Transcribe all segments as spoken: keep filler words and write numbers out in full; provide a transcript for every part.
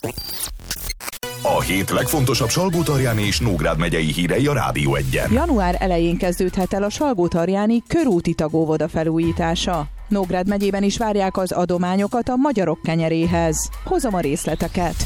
A hét legfontosabb Salgótarjáni és Nógrád megyei hírei a Rádió Egyen. Január elején kezdődhet el a Salgótarjáni körúti tagóvoda felújítása. Nógrád megyében is várják az adományokat a magyarok kenyeréhez. Hozom a részleteket.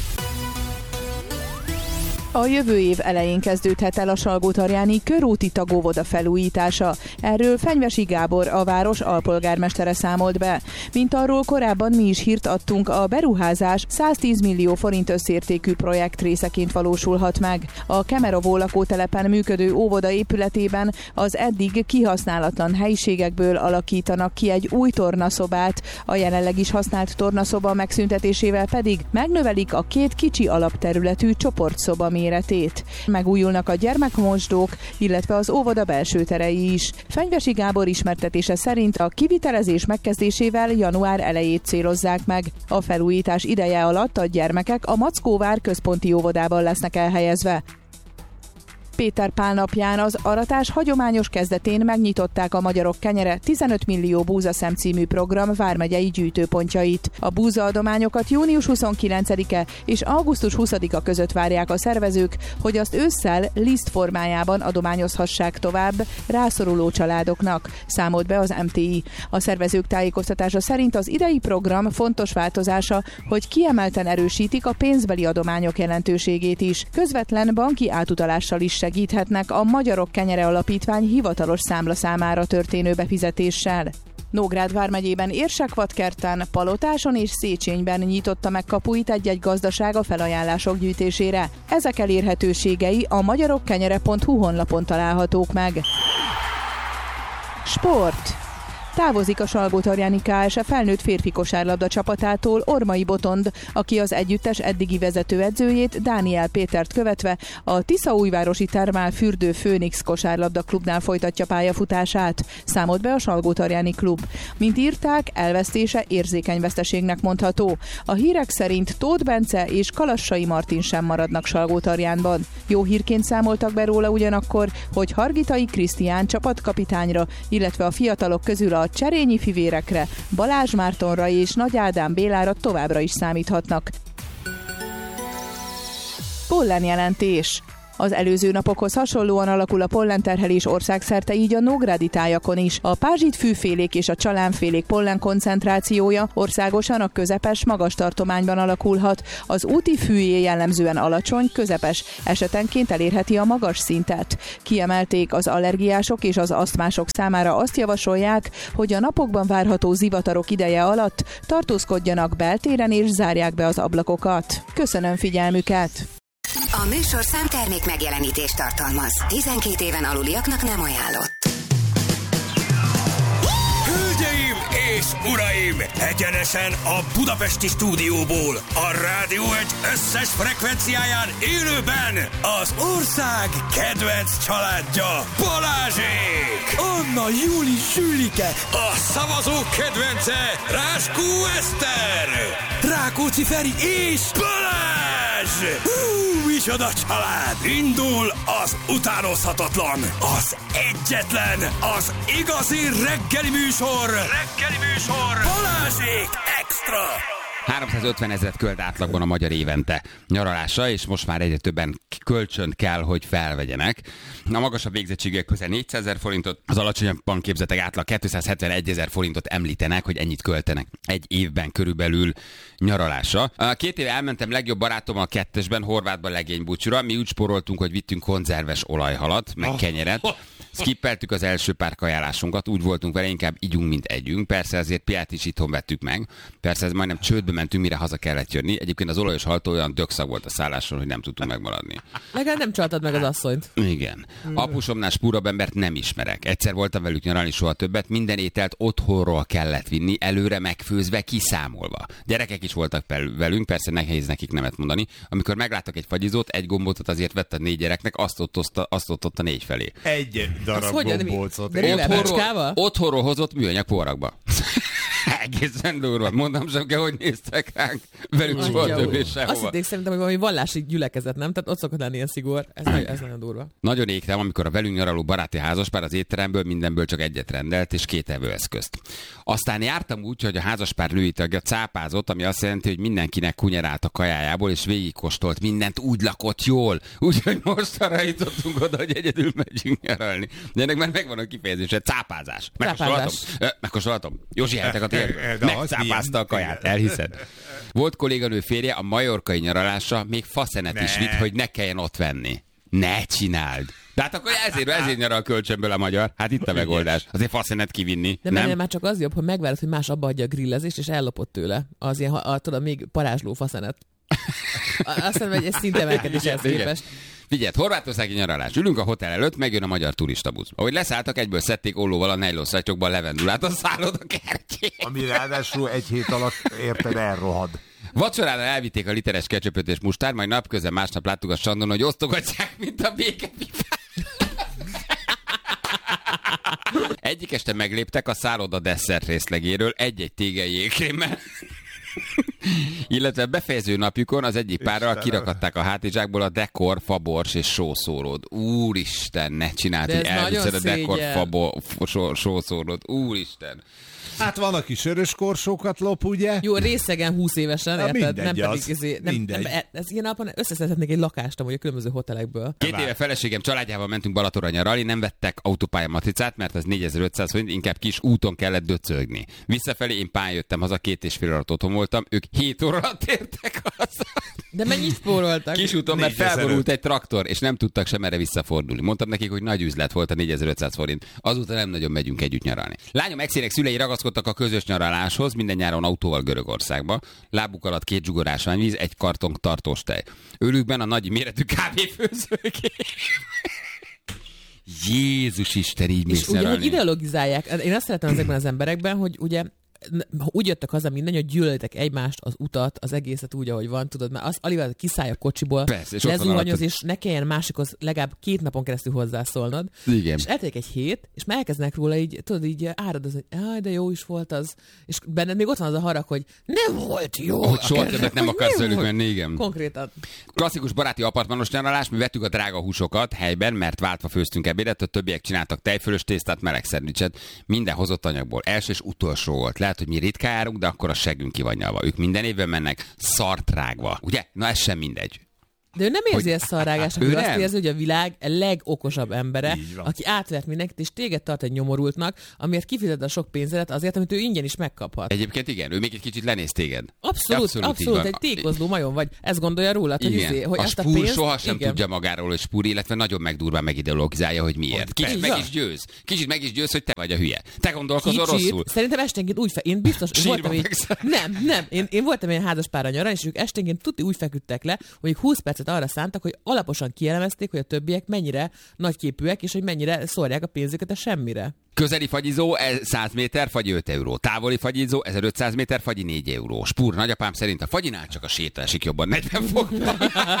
A jövő év elején kezdődhet el a Salgótarjáni körúti tagóvoda felújítása. Erről Fenyvesi Gábor, a város alpolgármestere számolt be. Mint arról korábban mi is hírt adtunk, a beruházás száztíz millió forint összértékű projekt részeként valósulhat meg. A Kemerovó lakótelepen működő óvoda épületében az eddig kihasználatlan helyiségekből alakítanak ki egy új tornaszobát, a jelenleg is használt tornaszoba megszüntetésével pedig megnövelik a két kicsi alapterületű csoportszoba méretét. Megújulnak a gyermekmosdók, illetve az óvoda belső terei is. Fenyvesi Gábor ismertetése szerint a kivitelezés megkezdésével január elejét célozzák meg. A felújítás ideje alatt a gyermekek a Mackóvár központi óvodában lesznek elhelyezve. Péter Pál napján az aratás hagyományos kezdetén megnyitották a Magyarok kenyere tizenöt millió búzaszem című program vármegyei gyűjtőpontjait. A búzaadományokat június huszonkilencedike és augusztus huszadika között várják a szervezők, hogy azt ősszel liszt formájában adományozhassák tovább rászoruló családoknak, számolt be az em té i. A szervezők tájékoztatása szerint az idei program fontos változása, hogy kiemelten erősítik a pénzbeli adományok jelentőségét is. Közvetlen banki átutalással is segíthetnek a Magyarok Kenyere Alapítvány hivatalos számlaszámára történő befizetéssel. Nógrád vármegyében Érsekvadkerten, Palotáson és Széchenyben nyitotta meg kapuit egy-egy gazdaság a felajánlások gyűjtésére. Ezek elérhetőségei a magyarokkenyere pont hu honlapon találhatók meg. Sport. Távozik a Salgótarjáni ká es e felnőtt férfi kosárlabda csapatától Ormai Botond, aki az együttes eddigi vezetőedzőjét, Dániel Pétert követve a Tiszaújvárosi Termál Fürdő Főnix kosárlabda klubnál folytatja pályafutását, számolt be a Salgótarjáni klub. Mint írták, elvesztése érzékeny veszteségnek mondható. A hírek szerint Tóth Bence és Kalassai Martin sem maradnak Salgótarjánban. Jó hírként számoltak be róla ugyanakkor, hogy Hargitai Krisztián csapatkapitányra, illetve a fiatalok közül a Cserényi fivérekre, Balázs Mártonra és Nagy Ádám Bélára továbbra is számíthatnak. Pollenjelentés. Az előző napokhoz hasonlóan alakul a pollenterhelés országszerte, így a nógrádi tájakon is. A pázsitfűfélék és a csalánfélék pollen koncentrációja országosan a közepes magas tartományban alakulhat. Az úti fűjé jellemzően alacsony, közepes, esetenként elérheti a magas szintet. Kiemelték, az allergiások és az asztmások számára azt javasolják, hogy a napokban várható zivatarok ideje alatt tartózkodjanak beltéren és zárják be az ablakokat. Köszönöm figyelmüket! A műsorszám termék megjelenítést tartalmaz. tizenkét éven aluliaknak nem ajánlott. Hölgyeim és uraim! Egyenesen a budapesti stúdióból, a Rádió egy összes frekvenciáján élőben az ország kedvenc családja, Balázsék! Anna, Júli, Sülike! A szavazók kedvence, Ráskó Eszter! Rákóczi Feri és Balázs! Hú, micsoda család! Indul az utánozhatatlan, az egyetlen, az igazi reggeli műsor! Reggeli műsor! Balázsék Extra! háromszázötven ezret költ átlagban a magyar évente nyaralásra, és most már egyre többen kölcsönt kell, hogy felvegyenek. A magasabb végzettségek közel négyszázezer forintot, az alacsonyabban képzettek átlag kétszázhetvenegy ezer forintot említenek, hogy ennyit költenek egy évben körülbelül nyaralásra. Két éve elmentem legjobb barátommal kettesben Horvátban legénybúcsúra, mi úgy spóroltunk, hogy vittünk konzerves olajhalat, meg kenyeret. Skippeltük az első pár kajálásunkat, úgy voltunk vele, inkább igyunk, mint együnk. Persze azért piát is itthon vettük meg. Persze ez majdnem csődbe mentünk, mire haza kellett jönni. Egyébként az olajos haltó olyan dökszag volt a szálláson, hogy nem tudtunk megmaradni. Legalább nem csaltad meg az asszonyt. Igen. Apusomnál spúrabb embert nem ismerek. Egyszer voltam velük nyaralni, soha többet. Minden ételt otthonról kellett vinni, előre megfőzve, kiszámolva. Gyerekek is voltak velünk, persze nehéz nekik nemet mondani. Amikor megláttak egy fagyizót, egy gombótot azért vett a négy gyereknek, azt ott, azt ott a négy felé. Egy darab hogyan? gombócot. De mivel? Otthonról, Macskával? otthonról hozott műanyag poharakba. Egészen durva. Mondom sem kell, hogy néztek ránk. Velük soha többé Azt sehova. hitték szerintem, hogy valami vallási gyülekezet, nem? Tehát ott szokott lenni ilyen szigor. Ez, nagyon, ez nagyon durva. Nagyon égtem, amikor a velünk nyaraló baráti házaspár az étteremből mindenből csak egyet rendelt, és két evőeszközt. Aztán jártam úgy, hogy a házaspár női tagja cápázott, ami azt jelenti, hogy mindenkinek kunyerált a kajájából, és végigkóstolt mindent, úgy lakott jól. Úgyhogy most arra jutottunk oda, hogy egyedül megyünk nyaralni. De ennek már megvan a kifejezése, cápázás. Megkóstolhatom? Megkóstolhatom. Józsi, helytek a térbe. Megcápázta a kaját, elhiszed? Volt kolléganő férje a majorkai nyaralásra még faszenet ne. is vitt, hogy ne kelljen ott venni. Ne csináld! De hát akkor ezért, ezért nyaral kölcsönből a magyar. Hát itt a megoldás. Azért faszenet kivinni. De nem? Már csak az jobb, hogy megvárod, hogy más abba adja a grillezést, és ellopott tőle. Az ilyen, a, tudod, még parázsló faszenet. Azt hiszem, hogy ez szinte emelkedés ehhez képest. Figyeld, horvátországi nyaralás. Ülünk a hotel előtt, megjön a magyar turistabusz. Ahogy leszálltak, egyből szedték ollóval a nejlonszattyokban levendulát a szálloda kertjén. Ami ráadásul egy hét alatt érted elrohad. Vacsorára elvitték a literes ketchupöt és mustár, majd napközben másnap láttuk a strandon, hogy osztogatják, mint a békepipát. Egyik este megléptek a szálloda desszert részlegéről egy-egy tégely jégkrémmel. Illetve befejező napjukon az egyik párral kirakadták a hátizsákból a dekor, fabors és sószóród. Úristen, ne csináld, hogy elviszed a dekor, fabor, sószóród. Úristen. Hát van, aki sörös korsókat lop, ugye? Jó, részegen húsz évesen, érted? Mindegy nem pedig az. ezé, nem, Mindegy. nem, ez ilyen napon összeszedhetnék egy lakást amúgy a különböző hotelekből. Két éve feleségem családjával mentünk Balatonra nyaralni, nem vettek autópálya matricát, mert az négyezer-ötszáz forint, inkább kis úton kellett döcögni. Visszafelé én pályán jöttem haza, két és fél alatt otthon voltam, ők hét óra alatt értek haza. De mennyit spóroltak? Kis úton, mert felborult egy traktor, és nem tudtak sem erre visszafordulni. Mondtam nekik, hogy nagy üzlet volt a négyezer-ötszáz forint. Azóta nem nagyon megyünk együtt nyaralni. Lányom exének szülei ragaszkodtak a közös nyaraláshoz, minden nyáron autóval Görögországba. Lábuk alatt két zsugor ásványvíz, egy karton tartós tej. Ölükben a nagy méretű kávéfőzőgép. Jézus Isten, így mész És ugye, hogy ideologizálják. Én azt szeretem ezekben az emberekben, hogy ugye úgy jöttek haza minden, hogy gyűlölitek egymást, az utat, az egészet úgy, ahogy van, tudod, mert az alig kiszállj a kocsiból, lezuhanyoz, és ne kelljen másikhoz legalább két napon keresztül hozzászólnod. Igen. És eltelik egy hét, és már elkezdenek róla így, tudod, így áradozni, hogy áj, de jó is volt az. És benned még ott van az a harag, hogy nem volt jó. Hogy soha többet nem akarsz velük menni, igen. Konkrétan. Klasszikus baráti apartmanos nyaralás, mi vettük a drága húsokat helyben, mert váltva főztünk ebédet, a többiek csináltak tejfölös tésztát, meleg szendvicset, minden hozott anyagból. Első és utolsó volt. Lehet, hogy mi ritkán járunk, de akkor a seggünk ki van nyalva. Ők minden évben mennek szartrágva. Ugye? Na ez sem mindegy. De ő nem érzi ezt szarrágásnak, ő, ő azt érzi, hogy a világ legokosabb embere, aki átvert mindenkit, és téged tart egy nyomorultnak, amiért kifizet a sok pénzedet azért, amit ő ingyen is megkaphat. Egyébként igen, ő még egy kicsit lenéz téged. Abszolút, abszolút, abszolút egy tékozló majom vagy. Ezt gondolja rólad, hogy, izé, hogy a ezt a spúr pénzt... sohasem igen. tudja magáról, hogy spúr, illetve nagyon megdurván megideologizálja, hogy miért. Kicsit meg is győz. Kicsit meg is győz, hogy te vagy a hülye. Te gondolkozol Kicsit, rosszul. Szerintem esténként úgy fe... Én biztos voltam egy... Nem, nem. Én, én voltam egy házaspárra nyarán, és ők esténként tuti úgy feküdtek le, hogy húsz percet arra szántak, hogy alaposan kielemezték, hogy a többiek mennyire nagyképűek, és hogy mennyire szórják a pénzüket a semmire. Közeli fagyizó száz méter, fagyi öt euró. Távoli fagyizó ezerötszáz méter, fagyi négy euró. Spúr nagyapám szerint a fagyinál csak a séta esik jobban negyven fokban.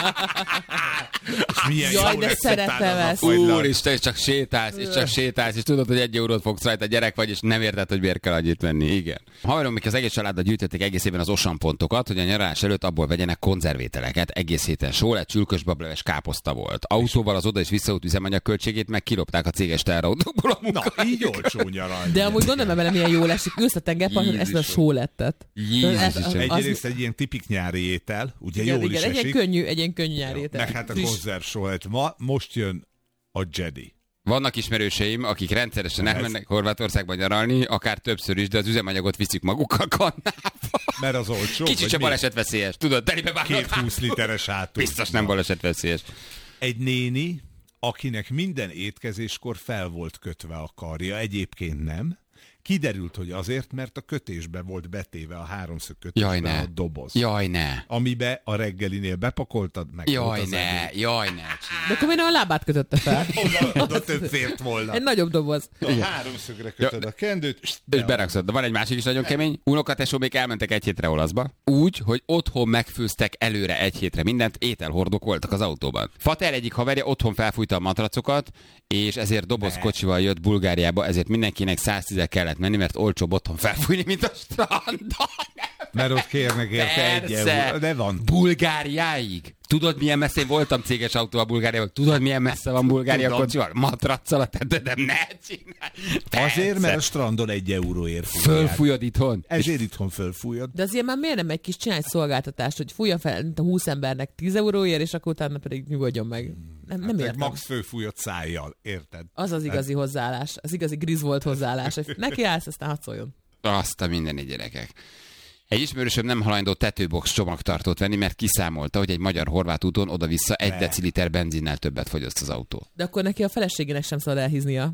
Jaj, de szeretem ezt. Úristen, és csak sétálsz, és csak sétálsz, és tudod, hogy egy eurót fogsz rajta, gyerek vagy, és nem érted, hogy miért kell annyit venni. Igen. Haverom, még az egész családdal gyűjtötték egész évben az Osan pontokat, hogy a nyaralás előtt abból vegyenek konzervételeket. Egész héten sólet, csülkös bableves, káposzta volt. Autóval az oda és visszaút üzemanyag költségét megkilopták a céges teherautókból a munkahelyükön. Olcsó nyaralni. De amúgy gondolom, mert milyen jól esik. Ősz a tengerparton, ezt a sólettet. Egyrészt egy ilyen tipik nyári étel, ugye igen, jól igen, is egy esik. Ilyen könnyű, egy ilyen könnyű nyári étel. Meg hát a konzerv sólet. Ma, most jön a Jedi. Vannak ismerőseim, akik rendszeresen elmennek Horvátországba nyaralni, akár többször is, de az üzemanyagot viszik magukkal kannába. Mert az olcsó. Kicsit sem balesetveszélyes. Tudod, telibe vágnak. Két húsz literes átú. Biztos nem balesetveszélyes. Egy néni, akinek minden étkezéskor fel volt kötve a karja, egyébként nem, Kiderült, hogy azért, mert a kötésbe volt betéve a háromszög kötésbe a doboz. Jaj, ne. Amibe a reggelinél bepakoltad, meg jaj, ne, egész. jaj, ne. De akkor miért a lábát kötötte fel? oda, oda több fért volna. Egy nagyobb doboz. A háromszögre kötöd a kendőt, és, és berakszod. De van egy másik is nagyon kemény. Unokatesó még elmentek egy hétre olaszba. Úgy, hogy otthon megfőztek előre egy hétre mindent, ételhordók voltak az autóban. Fater egyik haverja otthon felfújta a matracokat, és ezért dobozkocsival jött Bulgáriába, ezért mindenkinek száztízzel kellett menni, mert olcsóbb otthon felfújni, mint a strandon. Mert ott kérnek érte egy euró. De van. Bulgáriáig. Tudod, milyen messze voltam céges autóval Bulgáriában? Tudod, milyen messze van Bulgária kocsival? Matraccal a tetődöm, ne csinálj! Azért, mert a strandon egy euróért fölfújod itthon. Ezért itthon fölfújod. De azért már miért nem egy kis csinálj szolgáltatást, hogy fújja fel a húsz embernek tíz euróért, és akkor utána pedig nyugodjon meg. Nem, nem hát értem. Max fölfújott szájjal, érted? Az az igazi hozzáállás. Az igazi Griswold hozzáállás. Neki állsz, aztán hadd szóljon. Azt a mindeni gyerekek. Egy ismerősöm nem hajlandó tetőbox csomagtartót venni, mert kiszámolta, hogy egy magyar-horvát úton oda-vissza egy deciliter benzinnel többet fogyaszt az autó. De akkor neki a feleségének sem szabad elhíznia.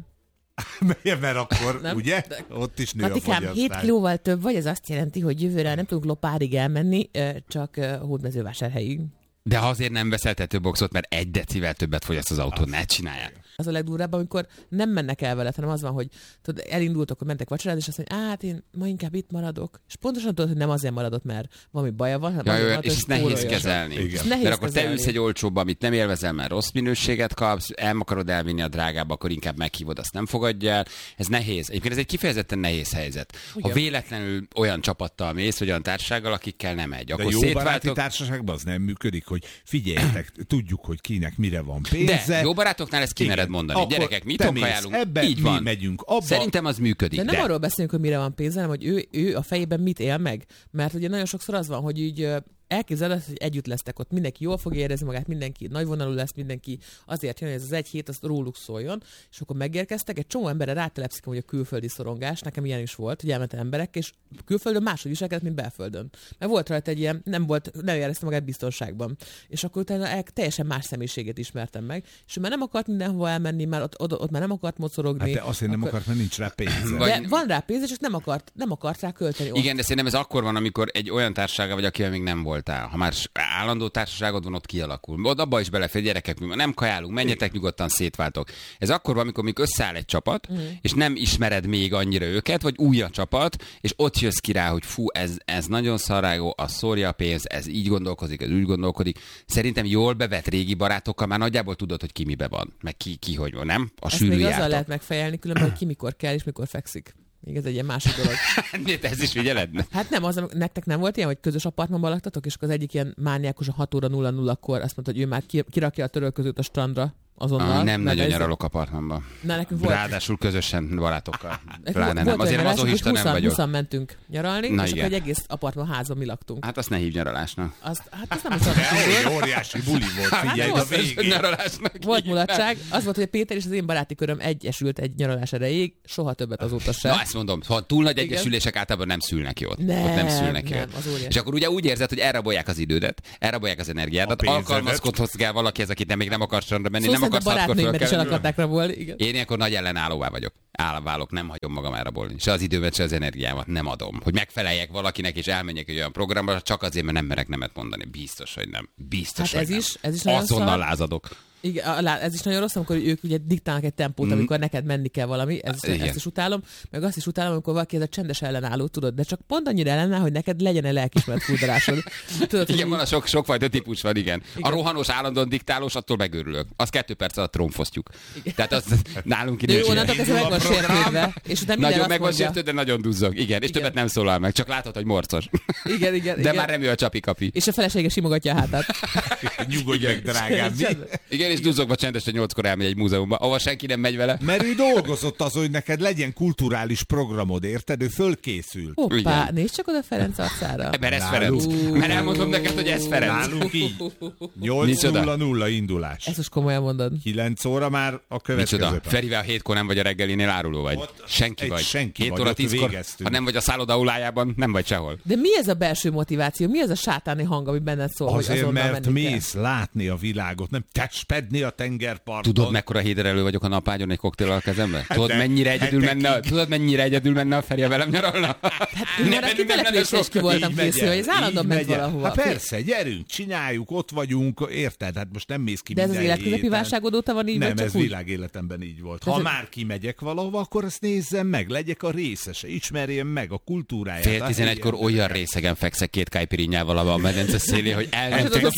Mert akkor, nem? Ugye? De... Ott is nő Matikám, a fogyasztás. hét kilóval több vagy, ez azt jelenti, hogy jövőre nem tudunk Lopárig elmenni, csak Hódmezővásárhelyig. De azért nem veszel tetőboxot, mert egy decivel többet fogyaszt az autó, ne csinálják. Az a legdurvább, amikor nem mennek el veled, hanem az van, hogy tudod, elindultok, hogy mentek vacsorázni, és azt mondja, hát én ma inkább itt maradok. És pontosan tudod, hogy nem azért maradott, mert valami baja van, hanem ja, azért jó, maradott, és ezt nehéz kezelni. Nehéz mert akkor kezelni. te ülsz egy olcsóba, amit nem élvezel, mert rossz minőséget kapsz, el akarod elvinni a drágába, akkor inkább meghívod, azt nem fogadja el. Ez nehéz. Egyébként ez egy kifejezetten nehéz helyzet. Ugyan. Ha véletlenül olyan csapattal mész, vagy olyan társasággal, akikkel nem egy, akkor de jó szétváltok... baráti társaságban az nem működik, hogy figyeljetek, tudjuk, hogy kinek mire van pénze. De jó barátoknál ezt kimered mondani. Akkor gyerekek, mit ajánlunk? Ebben így van. Mi megyünk abba. Szerintem az működik. De nem de. arról beszélünk, hogy mire van pénze, hanem hogy ő, ő a fejében mit él meg. Mert ugye nagyon sokszor az van, hogy így elképzeled, hogy együtt lesztek ott, mindenki jól fogja érezni magát, mindenki nagyvonalú lesz, mindenki azért jön, hogy ez az egy hét, az róluk szóljon, és akkor megérkeztek, egy csomó emberre rátelepszik, hogy a külföldi szorongás, nekem ilyen is volt, hogy elmentem emberek, és külföldön máshogy viselkedett, mint belföldön. Mert volt rajta egy ilyen, nem volt, nem érezte magát biztonságban. És akkor utána el, teljesen más személyiségét ismertem meg, és ő már nem akart mindenhova elmenni, már ott, ott, ott már nem akart mocorogni. Hát de azért akkor... nem akart, mert nincs rá pénze. De van rá pénz, és nem akart, nem akart rá költeni. Igen, ott. de szerintem ez akkor van, amikor egy olyan társasága vagy, akivel még nem voltál. Ha már állandó társaságod van, ott kialakul. Ott abba is belefér, gyerekek, mi nem kajálunk, menjetek nyugodtan, szétváltok. Ez akkor van, amikor még összeáll egy csapat, mm. és nem ismered még annyira őket, vagy új a csapat, és ott jössz ki rá, hogy fú, ez, ez nagyon szarágó, az szórja a pénz, ez így gondolkozik, ez úgy gondolkodik. Szerintem jól bevett régi barátokkal már nagyjából tudod, hogy ki mibe van, meg ki, ki hogy van, nem? A sűrű jártok. Azzal lehet megfejelni, különben, hogy ki mikor kell és mikor fekszik. Még ez egy ilyen másik dolog. Ez is figyeled? Hát nem, az, nektek nem volt ilyen, hogy közös apartmanban laktatok, és akkor az egyik ilyen mániákos a hat óra nulla nullakor azt mondta, hogy ő már kirakja a törölközőt a strandra azonnal. Ah, nem nagyon nyaralok apartmanban. Na, nekünk volt. Ráadásul közösen barátokkal. Pláne nem. Azért mazochista nem vagyok. húszan mentünk nyaralni, na és igen. akkor egy egész apartman házban mi laktunk. Hát azt ne hívj nyaralásnak. Azt, hát azt nem is azt óriási buli volt, figyelj, hát a végén. Volt mulatság. Az volt, hogy a Péter és az én baráti köröm egyesült egy nyaralás erejéig, soha többet azóta sem. Na ezt mondom, ha túl nagy egyesülések általában nem szülnek jót. Nem, ott nem szülnek nem, jót. És akkor ugye úgy érzed, hogy elrabolják az idődet, elrabolják az energiádat, alkalmazkodhatsz kell valakihez, akit nem még nem akar strandra menni, nem akarsz hatkor el akarták rabolni, igen. Én ilyenkor nagy ellenállóvá vagyok. Állválok, nem hagyom magam elrabolni. Se az időmet, se az energiámat nem adom. Hogy megfeleljek valakinek és elmenjek egy olyan programba, csak azért, mert nem merek nemet mondani. Biztos, hogy nem. Biztos, hát ez hogy is, nem. Ez is nagyon azonnal szar. lázadok. Igen, ez is nagyon rossz, amikor ők ugye diktálnak egy tempót, mm. amikor neked menni kell valami, ez, ezt is utálom, meg azt is utálom, amikor valaki ez a csendes ellenálló, tudod, de csak pont annyira ellenáll, hogy neked legyen egy lelkismert fúrdarásod. Tudod, igen, van a sok, sokfajta típus van, igen. igen. A rohanós, állandóan diktálós, attól megőrülök. Az kettő perc alatt trónfosztjuk. Tehát az nálunk idő. Ő onnantól kezdve meg van sértődve, és utána minden nagyon meg van mondja. sértődve, de nagyon duzzog. Igen, és igen. többet nem szólal meg, csak látod, hogy morcos. Igen, igen. De igen. már nem ő a csapi-kapi. És a felesége simogatja a hátát. Nyugodj meg, drágám. Igen, és duzzogva csendesen nyolckor elmegy egy múzeumba, ahol senki nem megy vele. Mert ő dolgozott az, hogy neked legyen kulturális programod, érted? Ő fölkészült. Hoppá, nézd csak oda Ferenc arcára. Mert ez Ferenc. Mert elmondom neked, hogy ez Ferenc. Nálunk így. nyolc nulla nulla indulás. Ezt most komolyan mondod. kilenc óra már a következő. Micsoda? Ferivel hétkor nem vagy a reggelinél áruló vagy. Ott senki vagy. Senki hét vagy, óra tízkor, ha nem vagy a szállodaúlájában, nem vagy sehol. De mi ez a belső motiváció? Mi ez a sátáni hang, ami benned szól, azért, hogy azonnal mert menni mész elmész látni a világot, nem testpedni a tengerparton. Tudod, mekkora héderelő vagyok a napágyon egy koktéllal a kezemben? Tudod, de, mennyire egyedül menne, a, tudod, mennyire egyedül menne a Feri, a velem nyaralna? Hát én már a kitelepülésre is ki voltam készülve, hogy ez állandóan ment valahova. Hát persze, gyerünk, csináljuk, ott vagyunk, érted? Hát most nem mész ki de ez az minden életközepi válságod óta van így, nem, csak ez úgy? világéletemben így volt. Ha már kimegyek valahova, akkor azt nézzem meg, legyek a részese, ismerjem meg a kultúráját. Fél tizenegykor olyan részegen fekszek két kájpirinyával a medence szélén, hogy el nem tudom.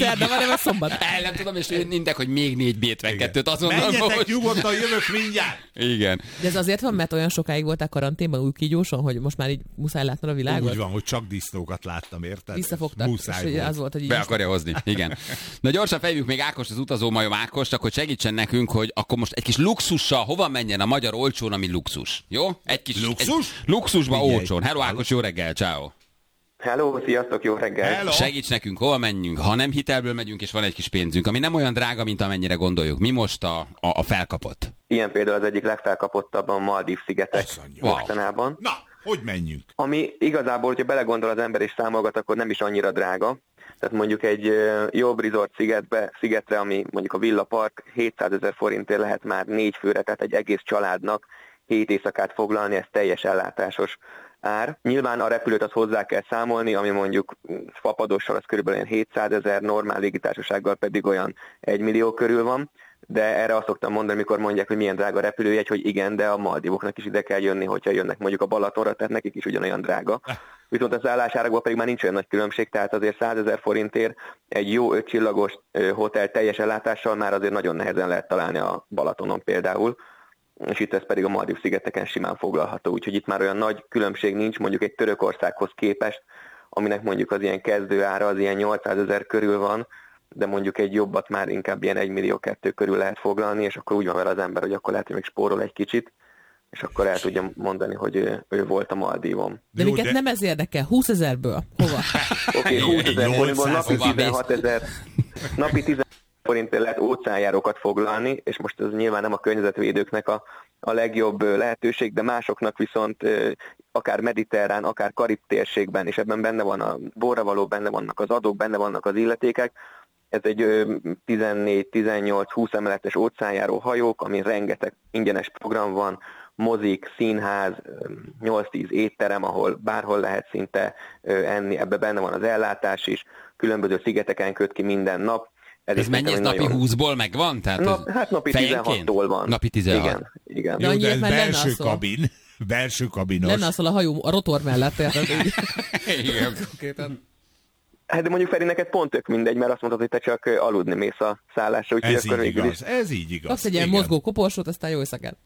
El nem tudom, és mindek, hogy még négy bé hetvenkettőt azonnal most. Menjetek nyugodtan, jövök mindjárt! Igen. De ez azért van, mert olyan sokáig voltál karanténban új kígyóson, hogy most már így muszáj látnod a világot? Úgy van, hogy csak disznókat láttam, érted? Visszafogtak, muszáj és volt. az volt, hogy be akarja hozni, igen. Na gyorsan fejjük még Ákost, az utazó majom Ákost, akkor segítsen nekünk, hogy akkor most egy kis luxussal hova menjen a magyar olcsón, ami luxus. Jó? Egy kis luxus? Egy luxusba olcsón. Hello Ákos, jó reggel, ciao. Hello, sziasztok, jó reggel! Hello. Segíts nekünk, hova menjünk, ha nem hitelből megyünk, és van egy kis pénzünk, ami nem olyan drága, mint amennyire gondoljuk. Mi most a, a, a felkapott? Ilyen például az egyik legfelkapottabb a Maldív-szigetek mostanában. Wow. Na, hogy menjünk? Ami igazából, hogyha belegondol az ember és számolgat, akkor nem is annyira drága. Tehát mondjuk egy jobb resort szigetbe, szigetre, ami mondjuk a Villa Park, hétszázezer forintért lehet már négy főre, tehát egy egész családnak hét éjszakát foglalni, ez teljes ellátásos ár. Nyilván a repülőt az hozzá kell számolni, ami mondjuk fapadossal az körülbelül hétszázezer, normál légitársasággal pedig olyan egy millió körül van, de erre azt szoktam mondani, amikor mondják, hogy milyen drága a repülőjegy, hogy igen, de a Maldivoknak is ide kell jönni, hogyha jönnek mondjuk a Balatonra, tehát nekik is ugyanolyan drága. Viszont az állásárakban pedig már nincs olyan nagy különbség, tehát azért százezer forintért egy jó ötcsillagos hotel teljes ellátással már azért nagyon nehezen lehet találni a Balatonon például, és itt ez pedig a Maldív-szigeteken simán foglalható, úgyhogy itt már olyan nagy különbség nincs mondjuk egy Törökországhoz képest, aminek mondjuk az ilyen kezdő ára az ilyen nyolcszázezer körül van, de mondjuk egy jobbat már inkább ilyen egy millió kettő körül lehet foglalni, és akkor úgy van vele az ember, hogy akkor lehet, hogy még spórol egy kicsit, és akkor el tudja mondani, hogy ő, ő volt a Maldívon. De minket de... nem ez érdekel, húszezerből hova? Oké, okay, húszezer forintból napi tizenhatezer, napi tizenhat forintért lehet óceánjárókat foglalni, és most ez nyilván nem a környezetvédőknek a, a legjobb lehetőség, de másoknak viszont akár mediterrán, akár karib térségben, és ebben benne van a borravaló, benne vannak az adók, benne vannak az illetékek. Ez egy tizennégy, tizennyolc, húsz emeletes óceánjáró hajók, ami rengeteg ingyenes program van, mozik, színház, nyolc-tíz étterem, ahol bárhol lehet szinte enni, ebben benne van az ellátás is, különböző szigeteken köt ki minden nap. Ez, ez mennyi, ez napi nagyon... húszból megvan? Tehát Nap, hát napi tizenhattól van. Napi tizenhat. Igen, igen. Jó, de ez belső kabin. Belső kabinos. Lenne az a hajó a rotor mellett. Igen. Hát de mondjuk Feri, neked pont tök mindegy, mert azt mondtad, hogy te csak aludni mész a szállásra. Úgyhogy ez akkor így igaz, is... ez így igaz. Azt egy ilyen mozgó koporsót, aztán jó éjszakát.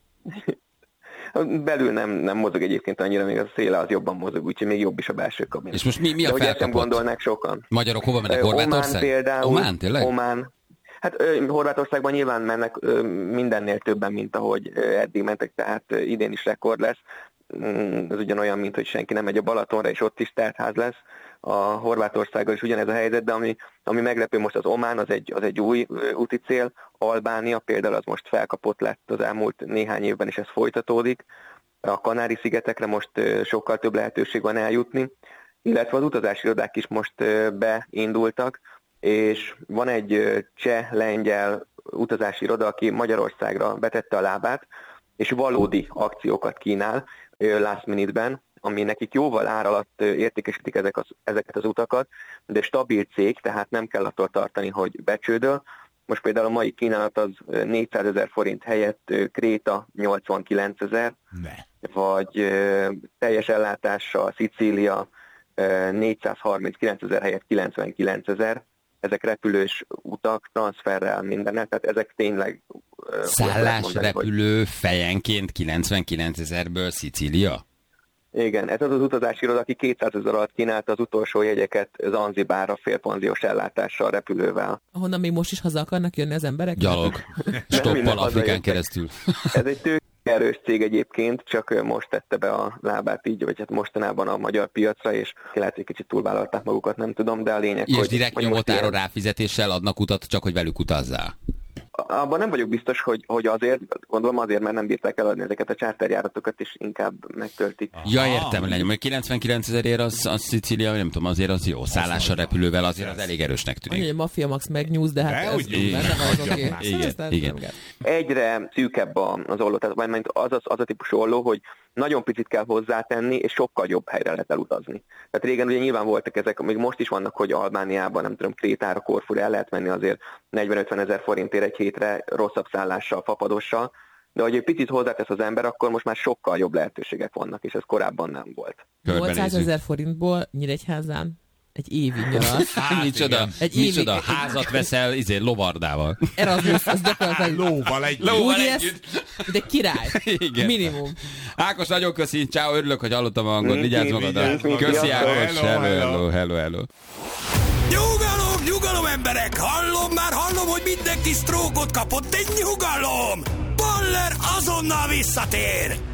Belül nem, nem mozog egyébként annyira, még a széle az jobban mozog, úgyhogy még jobb is a belső kabin. És most mi, mi a felkapott? De gondolnák sokan. Magyarok hova mennek? Horvátország? Omán például. Omán, tényleg? Omán. Hát Horvátországban nyilván mennek mindennél többen, mint ahogy eddig mentek, tehát idén is rekord lesz. Ez ugyanolyan, mint hogy senki nem megy a Balatonra, és ott is teltház lesz. A Horvátországgal is ugyanez a helyzet, de ami, ami meglepő most az Omán, az egy, az egy új úti cél. Albánia például az most felkapott lett az elmúlt néhány évben, és ez folytatódik. A Kanári-szigetekre most sokkal több lehetőség van eljutni, illetve az utazási irodák is most beindultak, és van egy cseh-lengyel utazási iroda, aki Magyarországra betette a lábát, és valódi akciókat kínál last minute-ben, ami nekik jóval ár alatt értékesítik ezek az, ezeket az utakat, de stabil cég, tehát nem kell attól tartani, hogy becsődöl. Most például a mai kínálat az négyszázezer forint helyett Kréta nyolcvankilencezer, vagy teljes ellátással Szicília négyszázharminckilencezer helyett kilencvenkilencezer. Ezek repülős utak, transferrel, mindennel, tehát ezek tényleg... Szállás, mondani, repülő hogy... fejenként kilencvenkilencezerből Szicília? Igen, ez az az utazási iroda, aki kétszázezer alatt kínálta az utolsó jegyeket Zanzibárra félpanziós ellátással, repülővel. Ahonnan még most is haza akarnak jönni az emberek? Gyalog. Stoppal Afrikán keresztül. Ez egy tőke erős cég egyébként, csak most tette be a lábát így, vagy hát mostanában a magyar piacra, és lehet, hogy kicsit túlvállalták magukat, nem tudom, de a lényeg, és hogy... direkt nyomotáron ilyen... ráfizetéssel adnak utat, csak hogy velük utazzál. Abban nem vagyok biztos, hogy, hogy azért, gondolom azért, mert nem bírták eladni ezeket a charterjáratokat, és inkább megtöltik. Ja, értem, lenyom, hogy kilencvenkilenc ezerért az, az Szicília, nem tudom, azért az jó. Szállással, repülővel azért az elég erősnek tűnik. Annyi, a Mafia Max megnyúz, de hát de, ez úgy, benne van, az oké. Igen, igen. Egyre szűkebb az olló, tehát az, az, az a típusú olló, hogy nagyon picit kell hozzátenni, és sokkal jobb helyre lehet elutazni. Tehát régen ugye nyilván voltak ezek, még most is vannak, hogy Albániában, nem tudom, Krétára, Korfura el lehet menni azért negyven-ötven ezer forintért egy hétre rosszabb szállással, fapadossal, de hogy egy picit hozzátesz az ember, akkor most már sokkal jobb lehetőségek vannak, és ez korábban nem volt. nyolcszázezer forintból Nyíregyházán egy évig nyaral. Hát, micsoda, egy micsoda évig... házat veszel izé, lovardával. Erasmus, az gyakorlatilag lóval együtt. Lóval együtt. De király. Igen. Minimum. Ákos, nagyon köszi. Ciao, örülök, hogy hallottam a hangot. Vigyázz magadra. Köszi, Ákos. Hello, hello, hello, hello. Nyugalom, nyugalom, emberek! Hallom, már hallom, hogy mindenki sztrókot kapott, de nyugalom! Baller azonnal visszatér!